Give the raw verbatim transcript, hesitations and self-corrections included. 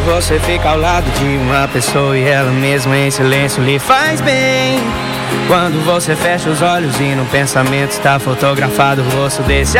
você fica ao lado de uma pessoa e ela mesma em silêncio lhe faz bem. Quando você fecha os olhos e no pensamento está fotografado o rosto desse